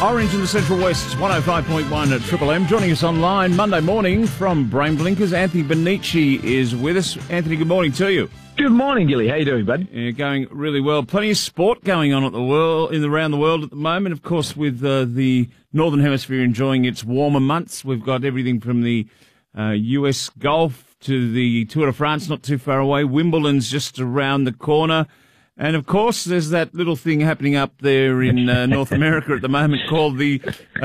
Orange in the Central West, 105.1 at Triple M. Joining us online Monday morning from Brain Blinkers, Anthony Bonici is with us. Anthony, good morning to you. Good morning, Gilly. How you doing, bud? Yeah, going really well. Plenty of sport going on around the world at the moment. Of course, with the Northern Hemisphere enjoying its warmer months, we've got everything from the US Golf to the Tour de France not too far away. Wimbledon's just around the corner. And, of course, there's that little thing happening up there in North America at the moment called the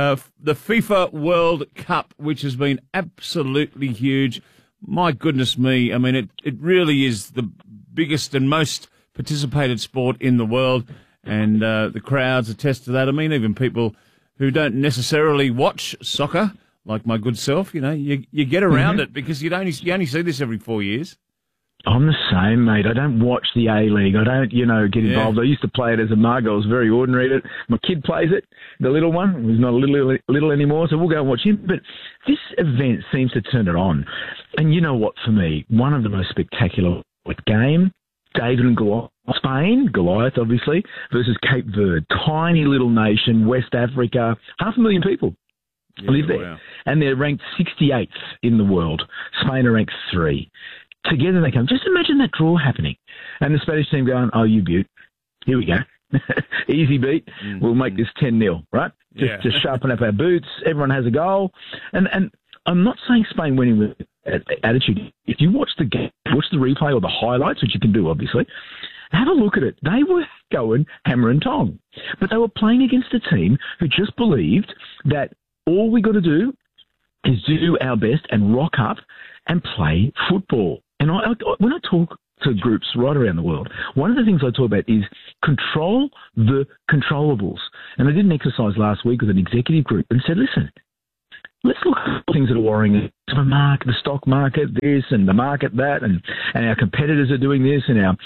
FIFA World Cup, which has been absolutely huge. My goodness me. I mean, it really is the biggest and most participated sport in the world, and the crowds attest to that. I mean, even people who don't necessarily watch soccer, like my good self, you know, you get around it because you only see this every 4 years. I'm the same, mate. I don't watch the A-League. I don't, get involved. Yeah. I used to play it as a mug. I was very ordinary at it. My kid plays it, the little one, who's not little anymore, so we'll go and watch him. But this event seems to turn it on. And you know what, for me, one of the most spectacular game, David and Goliath, Spain, Goliath, obviously, versus Cape Verde. Tiny little nation, West Africa, 500,000 people live there. Wow. And they're ranked 68th in the world. Spain are ranked 3. Together they come. Just imagine that draw happening. And the Spanish team going, oh, you beaut. Here we go. Easy beat. Mm-hmm. We'll make this 10-0, right? Just sharpen up our boots. Everyone has a goal. And I'm not saying Spain winning with attitude. If you watch the game, watch the replay or the highlights, which you can do, obviously, have a look at it. They were going hammer and tong. But they were playing against a team who just believed that all we got to do is do our best and rock up and play football. And when I talk to groups right around the world, one of the things I talk about is control the controllables. And I did an exercise last week with an executive group and said, listen, let's look at things that are worrying the market, the stock market, this, and the market that, and our competitors are doing this, and our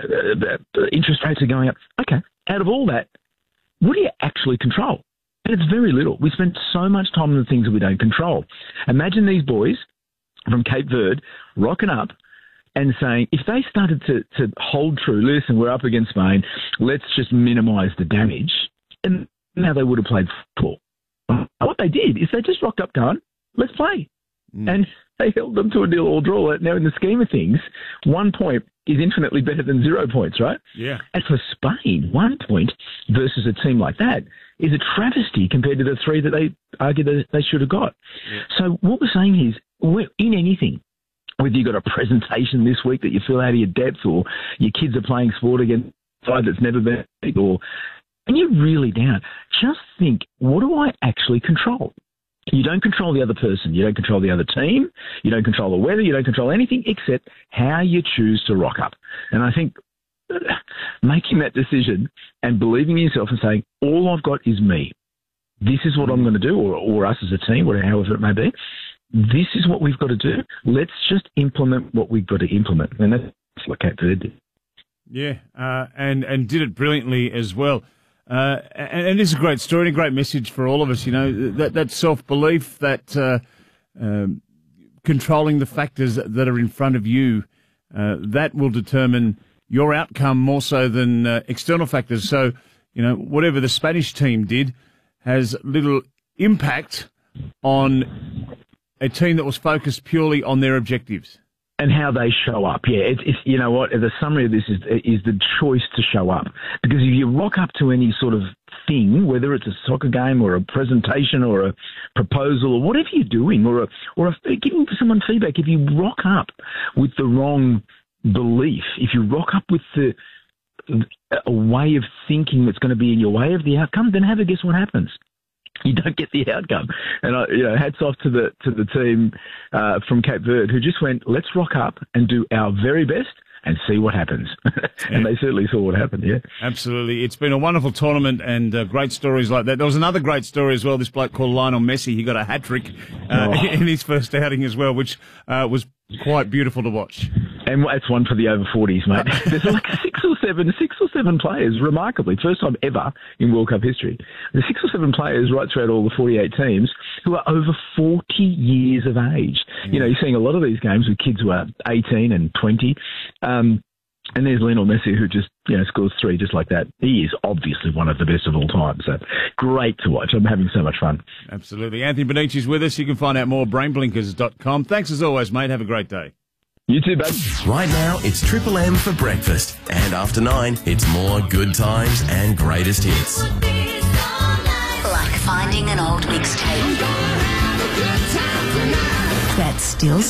interest rates are going up. Okay, out of all that, what do you actually control? And it's very little. We spend so much time on the things that we don't control. Imagine these boys from Cape Verde rocking up and saying, if they started to hold true, listen, we're up against Spain, let's just minimise the damage, and now they would have played football. What they did is they just rocked up going, let's play. And they held them to a 0-0 draw. Now, in the scheme of things, 1 point is infinitely better than 0 points, right? Yeah. And for Spain, 1 point versus a team like that is a travesty compared to the 3 that they argued that they should have got. Yeah. So what we're saying is, in anything, whether you've got a presentation this week that you feel out of your depth, or your kids are playing sport against a side that's never been, and you're really down, just think, what do I actually control? You don't control the other person. You don't control the other team. You don't control the weather. You don't control anything except how you choose to rock up. And I think making that decision and believing in yourself and saying, all I've got is me. This is what I'm going to do, or us as a team, however it may be. This is what we've got to do. Let's just implement what we've got to implement. And that's what Cape Verde did. Yeah, and did it brilliantly as well. And it's a great story and a great message for all of us, you know, that self-belief, that controlling the factors that are in front of you, that will determine your outcome more so than external factors. So, you know, whatever the Spanish team did has little impact on a team that was focused purely on their objectives. And how they show up. Yeah, it's you know what, the summary of this is the choice to show up. Because if you rock up to any sort of thing, whether it's a soccer game or a presentation or a proposal or whatever you're doing, or giving someone feedback, if you rock up with the wrong belief, if you rock up with a way of thinking that's going to be in your way of the outcome, then guess what happens? You don't get the outcome. And hats off to the team from Cape Verde who just went, let's rock up and do our very best and see what happens. And they certainly saw what happened, yeah. Absolutely. It's been a wonderful tournament and great stories like that. There was another great story as well, this bloke called Lionel Messi. He got a hat-trick in his first outing as well, which was quite beautiful to watch. And that's one for the over 40s, mate. There's like six or seven players, remarkably, first time ever in World Cup history. There's 6 or 7 players right throughout all the 48 teams who are over 40 years of age. You know, you're seeing a lot of these games with kids who are 18 and 20. And there's Lionel Messi, who just, scores 3 just like that. He is obviously one of the best of all time. So great to watch. I'm having so much fun. Absolutely. Anthony Bonici's with us. You can find out more at brainblinkers.com. Thanks as always, mate. Have a great day. You too, bud. Right now, it's Triple M for breakfast. And after 9, it's more good times and greatest hits. Like finding an old mixtape that's still